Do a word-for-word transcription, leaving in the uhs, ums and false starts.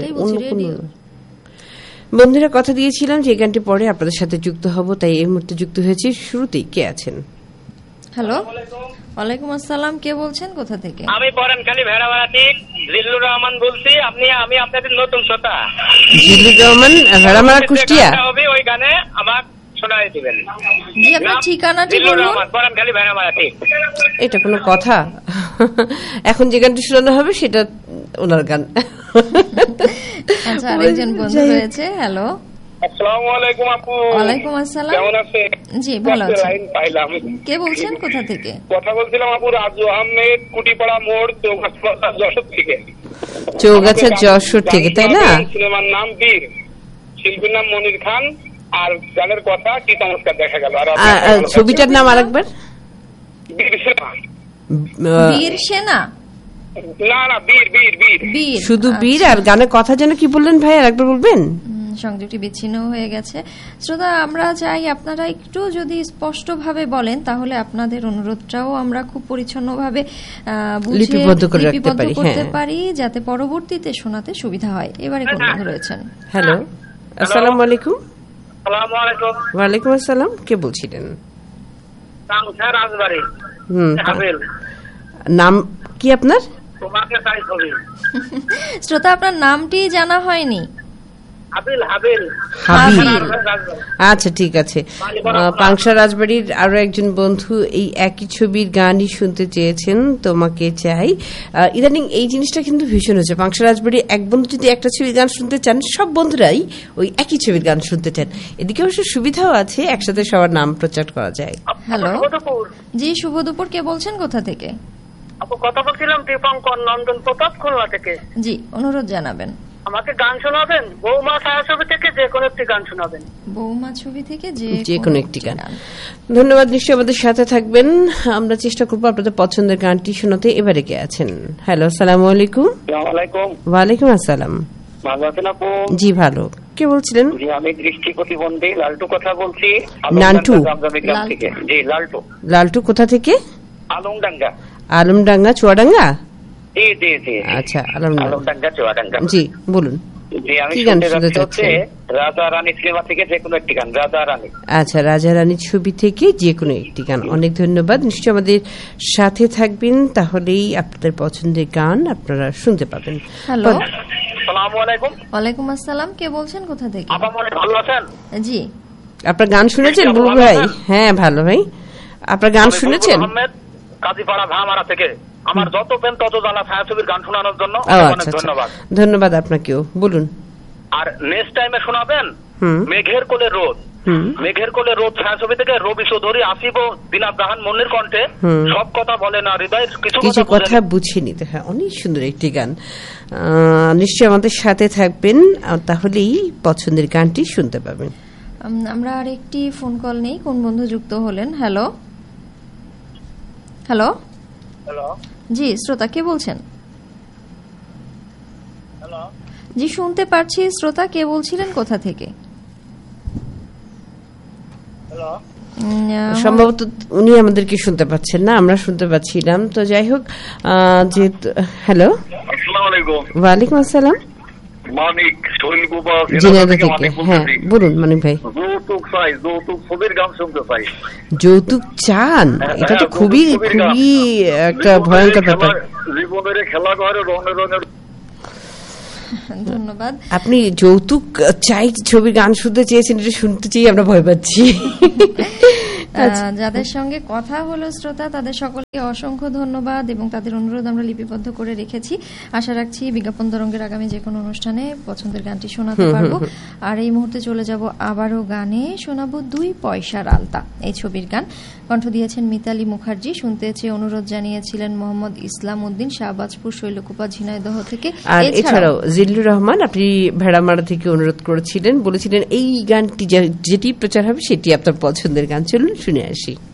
বলছি রেডিও। বন্ধুরা কথা দিয়েছিলাম যে এই গানটি পরে আপনাদের সাথে যুক্ত হব, তাই এই মুহূর্তে যুক্ত হয়েছি। শুরুতেই কে আছেন? হ্যালো, ওয়ালাইকুম আসসালাম, কে বলছেন, কোথা থেকে? আমি পরানখালী ভেড়ামারাটি জিল্লুর রহমান বলছি। আপনি আমি আপনাদের নতুন শ্রোতা। জিল্লুর রহমান, ভেড়ামারা, কুষ্টিয়া। হবে ওই গানে আমার শোনাই দিবেন। জি, আপনার ঠিকানাটি বলুন। পরানখালী ভেড়ামারাটি। এটা কোনো কথা? এখন যে গানটি শোনানো হবে সেটা ওনার গান। আচ্ছা, আরেকজন বন্ধু রয়েছে। হ্যালো, আসসালামু আলাইকুম আপু। ওয়ালাইকুম আসসালাম, কেমন আছেন? জি ভালো আছি। লাইন পাইলাম। কে বলছেন, কোথা থেকে? কথা বলছিলাম আপু রাজু আহমেদ, কুটিপাড়া মোড়, চৌগাছা যশোর থেকে। চৌগাছা যশোর থেকে, তাই না? সিনেমার নাম বীর, শিল্পীর নাম মনির খান, আর গানের কথা কি চমৎকার দেখা গেল। আর ছবিটার নাম আরেকবার? বীর সেনা। বীর সেনা? না না, বীর বীর বীর বীর, শুধু বীর। আর গানের কথা যেন কি বললেন ভাই, আর একবার বলবেন? সংযোগটি বিচ্ছিন্ন হয়ে গেছে। শ্রোতা, আমরা চাই আপনারা একটু যদি স্পষ্টভাবে বলেন, তাহলে আপনাদের অনুরোধটাও আমরা খুব পরিচ্ছন্নভাবে লিপিবদ্ধ করে রাখতে পারি, করতে পারি, যাতে পরবর্তীতে শোনাতে সুবিধা হয়। এবারে কোন বন্ধু রয়েছেন? হ্যালো, আসসালামু আলাইকুম। আসসালামু আলাইকুম। ওয়ালাইকুম আসসালাম, কে বলছিলেন? পাংশা রাজবাড়ি। হুম, হাবেল। নাম কি আপনার? তোমাকে চাই ছবি। শ্রোতা, আপনার নামটি জানা হয়নি। হাবিল হাবিল হাবিল। আচ্ছা, ঠিক আছে। পাংশা রাজবাড়ির আরো একজন বন্ধু এই একই ছবির গানই শুনতে চেয়েছেন, তোমাকে চাই। ইদানিং এই জিনিসটা কিন্তু ভীষণ হচ্ছে। পাংশা রাজবাড়ির এক বন্ধু যদি একটা ছবির গান শুনতে চান, সব বন্ধুরাই ওই একই ছবির গান শুনতে চান। এদিকে অবশ্য সুবিধাও আছে, একসাথে সবার নাম প্রচার করা যায়। হ্যালো, জি শুভ দুপুর, কে বলছেন, কোথা থেকে? আপু কথা বলছিলাম দীপঙ্কর নন্দন প্রতাপ, খুলনা থেকে। জি, অনুরোধ জানাবেন। আমাকে গান শোনাবেন বৌমা ছায়াছবি থেকে, যে কোনো একটি গান শোনাবেন। বৌমা ছবি থেকে যে কোনো একটি গান। ধন্যবাদ, নিশ্চয়ই আমাদের সাথে থাকবেন। আমরা চেষ্টা করবো আপনাদের পছন্দের গানটি শোনাতে। এবারে কে আছেন? হ্যালো, আসসালামু আলাইকুম। ওয়ালাইকুম আসসালাম। ভালো আছেন আপু? জি ভালো। কে বলছিলেন? জি, আমি দৃষ্টি প্রতিবন্ধী লালটু কথা বলছি। নান্টু? জি, লালটু। লালটু কোথা থেকে? আলমডাঙ্গা। আলমডাঙ্গা, চুয়াডাঙ্গা? জি জি জি। আচ্ছা, আলমডাঙ্গা চুয়াডাঙ্গা। জি বলুন। জি, আমি শুনতে যাচ্ছি রাজা রানী সিনেমা থেকে যে কোনো একটি গান। রাজা রানী। আচ্ছা, রাজা রানী ছবি থেকে যে কোনো একটি গান। অনেক ধন্যবাদ, নিশ্চয়ই আমাদের সাথে থাকবেন, তাহলেই আপনাদের পছন্দের গান আপনারা শুনতে পাবেন। হ্যালো, আসসালামু আলাইকুম। ওয়ালাইকুম আসসালাম, কে বলছেন, কোথা থেকে? আপা মনে ভালো আছেন? জি। আপনার গান শুনেছেন বুলবুল ভাই? হ্যাঁ ভালো ভাই, আপনার গান শুনেছেন? আহমেদ, কাজীপাড়া ভামারা থেকে। আমার যত পেন তত জানা ছায়াছবির গান শোনানোর জন্য অনেক ধন্যবাদ। ধন্যবাদ আপনাকেও। বলুন। আর নেক্সট টাইমে শোনাবেন মেঘের কোলে রোদ। মেঘের কোলে রোদ ছায়াছবি থেকে রবি চৌধুরী, আসিফ ও দিনাত জাহান মন্নির কণ্ঠে। সব কথা বলে না হৃদয়, কিছু কথা বুঝে নিতে। হ্যাঁ, অনেক সুন্দর একটি গান। নিশ্চয়ই আমাদের সাথে থাকবেন, তাহলেই পছন্দের গানটি শুনতে পাবেন। আমরা আর একটি ফোন কল নেই। কোন বন্ধু যুক্ত হলেন? হ্যালো হ্যালো হ্যালো, জি শ্রোতা, কে বলছেন? হ্যালো, জি শুনতে পারছি। শ্রোতা, কে বলছিলেন, কোথা থেকে? হ্যালো, সম্ভবত উনি আমাদেরকে শুনতে পাচ্ছেন না, আমরা শুনতে পাচ্ছিলাম। তো যাই হোক, যেহেতু হ্যালো, আসসালামু আলাইকুম। ওয়ালাইকুম আসসালাম। মানিক শৈলকুপা থেকে। হ্যাঁ বলুন মানিক ভাই। যৌতুক চাই, যৌতুক ছবির গান শুনতে চাই। যৌতুক চান? এটা তো খুবই খুবই একটা ভয়ঙ্কর ব্যাপার। জীবনের খেলা করে রঙের রঙের। ধন্যবাদ। আপনি যৌতুক চাই ছবির গান শুনতে চেয়েছেন, এটা শুনতে চেয়ে আমরা ভয় পাচ্ছি। যাদের সঙ্গে কথা হলো শ্রোতা, তাদের সকলকে অসংখ্য ধন্যবাদ এবং তাদের অনুরোধ আমরা লিপিবদ্ধ করে রেখেছি। আশা রাখছি বিজ্ঞাপন তরঙ্গের আগামী যে কোনো অনুষ্ঠানে পছন্দের গানটি শোনাতে পারবো। আর এই মুহূর্তে চলে যাব আবারও গানে। শোনাবো দুই পয়সার আলতা, এই ছবির গান। কণ্ঠ দিয়েছেন মিতালি মুখার্জি। শুনতে চেয়ে অনুরোধ জানিয়েছিলেন মোহাম্মদ ইসলাম উদ্দিন, শাহবাজপুর, শৈলকুপা, ঝিনাইদহ থেকে। আর এছাড়াও জিল্লুর রহমান, আপনি ভেড়ামারা থেকে অনুরোধ করেছিলেন, বলেছিলেন এই গানটি যেটি প্রচার হবে সেটি আপনার পছন্দের গান। চলুন শুনে আসি।